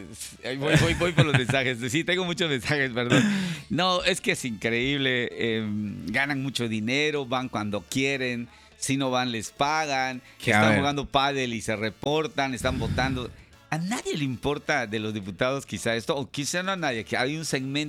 Voy por los mensajes. Sí, tengo muchos mensajes, perdón. No, es que es increíble. Ganan mucho dinero, van cuando quieren. Si no van, les pagan. Que, a Están ver. jugando pádel y se reportan, están votando. A nadie le importa de los diputados quizá esto, o quizá no a nadie, que hay un segmento